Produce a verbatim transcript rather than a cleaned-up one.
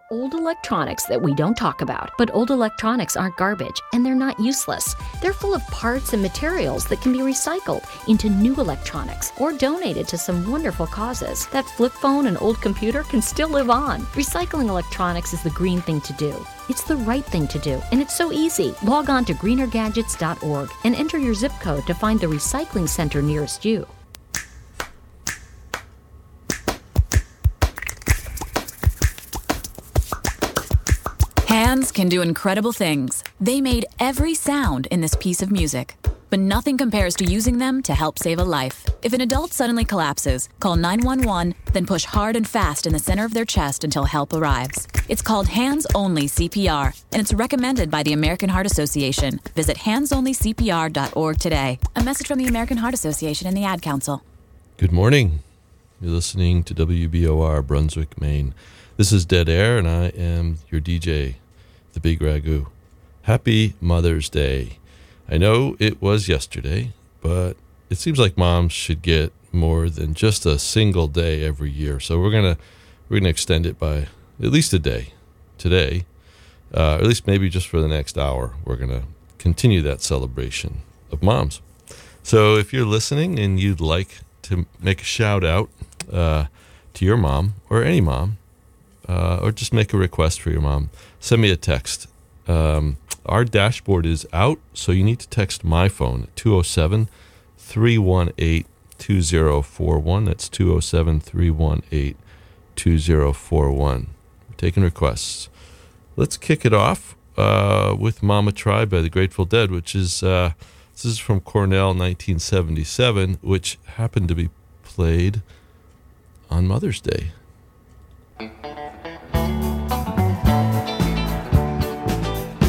old electronics that we don't talk about. But old electronics aren't garbage, and they're not useless. They're full of parts and materials that can be recycled into new electronics or donated to some wonderful causes. That flip phone and old computer can still live on. Recycling electronics is the green thing to do. It's the right thing to do, and it's so easy. Log on to greener gadgets dot org and enter your zip code to find the recycling center nearest you. Hands can do incredible things. They made every sound in this piece of music. But nothing compares to using them to help save a life. If an adult suddenly collapses, call nine one one, then push hard and fast in the center of their chest until help arrives. It's called hands-only C P R, and it's recommended by the American Heart Association. Visit hands only c p r dot org today. A message from the American Heart Association and the Ad Council. Good morning. You're listening to W B O R, Brunswick, Maine. This is Dead Air, and I am your D J, the Big Ragu. Happy Mother's Day. I know it was yesterday, but it seems like moms should get more than just a single day every year. So we're gonna we're gonna extend it by at least a day today, uh, or at least maybe just for the next hour. We're gonna continue that celebration of moms. So if you're listening and you'd like to make a shout out uh, to your mom or any mom, uh, or just make a request for your mom, send me a text. Um, Our dashboard is out, so you need to text my phone at two oh seven, three one eight, two oh four one. That's two oh seven, three one eight, two oh four one. We're taking requests. Let's kick it off uh, with Mama Tried by the Grateful Dead, which is, uh, this is from Cornell, nineteen seventy-seven, which happened to be played on Mother's Day.